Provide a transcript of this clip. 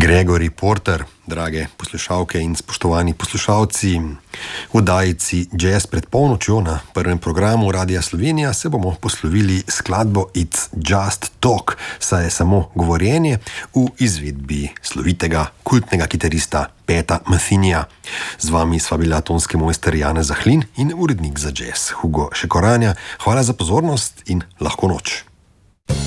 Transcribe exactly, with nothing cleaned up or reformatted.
Gregory Porter, drage poslušalke in spoštovani poslušalci, v oddaji Jazz pred polnočjo na prvem programu Radia Slovenija se bomo poslovili skladbo It's Just Talk, saj je samo govorjenje, v izvedbi slovitega kultnega kitarista Peta Methinija. Z vami sva bila tonski mojster Janez Zahlin in urednik za jazz Hugo Šekoranja. Hvala za pozornost in lahko noč.